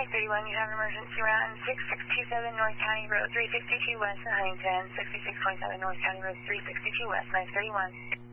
931, you have an emergency around 6627 North County Road 362 West in Huntington, 6627 North County Road 362 West, 931.